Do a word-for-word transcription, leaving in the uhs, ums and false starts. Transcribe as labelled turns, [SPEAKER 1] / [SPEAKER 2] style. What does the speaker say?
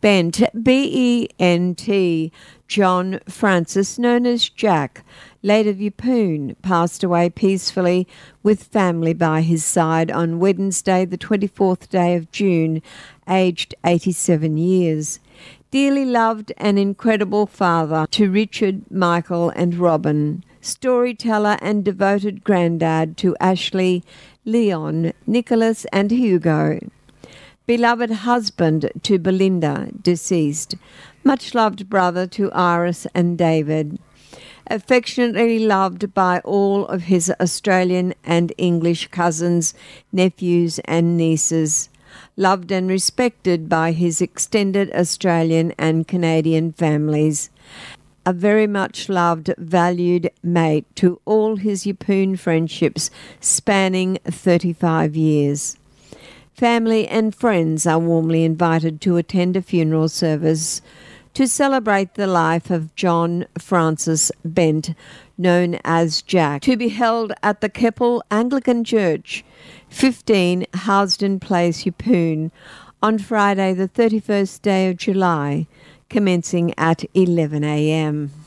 [SPEAKER 1] Bent, B E N T, John Francis, known as Jack, late of Yeppoon, passed away peacefully with family by his side on Wednesday, the twenty-fourth day of June, aged eighty-seven years. Dearly loved and incredible father to Richard, Michael and Robin, storyteller and devoted granddad to Ashley, Leon, Nicholas and Hugo. Beloved husband to Belinda, deceased. Much loved brother to Iris and David. Affectionately loved by all of his Australian and English cousins, nephews and nieces. Loved and respected by his extended Australian and Canadian families. A very much loved, valued mate to all his Yeppoon friendships spanning thirty-five years. Family and friends are warmly invited to attend a funeral service to celebrate the life of John Francis Bent, known as Jack, to be held at the Keppel Anglican Church, fifteen Housden Place, Yeppoon, on Friday the thirty-first day of July, commencing at eleven a m